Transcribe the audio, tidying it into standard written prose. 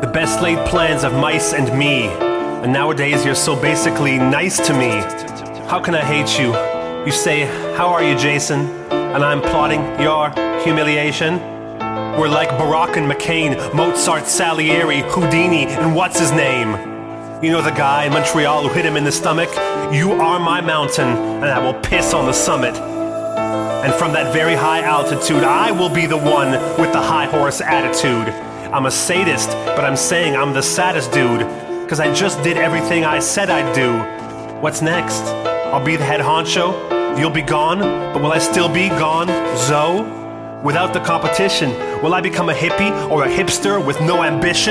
The best laid plans of mice and me. And nowadays you're so basically nice to me. How can I hate you? You say, how are you, Jason? And I'm plotting your humiliation. We're like Barack and McCain, Mozart, Salieri, Houdini, and what's his name? You know the guy in Montreal who hit him in the stomach? You are my mountain, and I will piss on the summit. And from that very high altitude, I will be the one with the high horse attitude. I'm a sadist, but I'm saying I'm the saddest dude, 'cause I just did everything I said I'd do. What's next? I'll be the head honcho, you'll be gone, but will I still be gone, Zoe? Without the competition, will I become a hippie or a hipster with no ambition?